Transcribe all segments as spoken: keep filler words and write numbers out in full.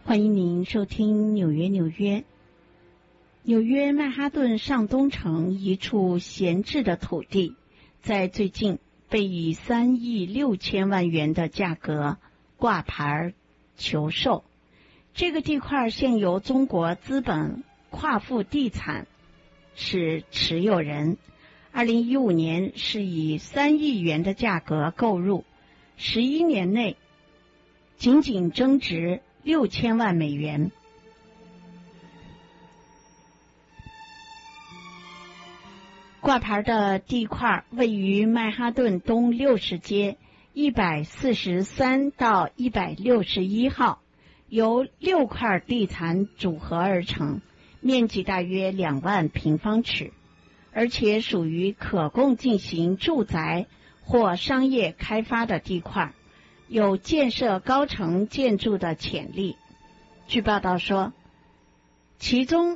欢迎您收听纽约纽约。纽约曼哈顿上东城一处闲置的土地，在最近被以三亿六千万元的价格挂牌求售。这个地块现由中国资本夸父地产是持有人，二零一五年是以三亿元的价格购入，十一年内仅仅增值六千万美元。挂牌的地块位于曼哈顿东六十街一百四十三到一百六十一号，由六块地产组合而成，面积大约两万平方尺，而且属于可供进行住宅或商业开发的地块，有建设高层建筑的潜力。据报道说，其中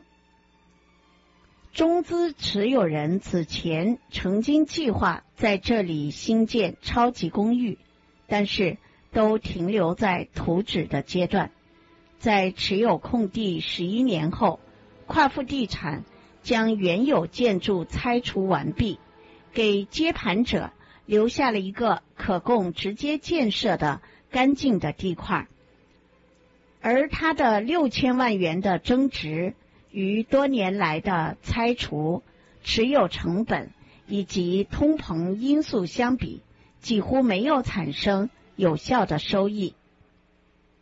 中资持有人此前曾经计划在这里兴建超级公寓，但是都停留在图纸的阶段。在持有空地十一年后，夸父地产将原有建筑拆除完毕，给接盘者留下了一个可供直接建设的干净的地块，而它的六千万元的增值与多年来的拆除、持有成本以及通膨因素相比，几乎没有产生有效的收益。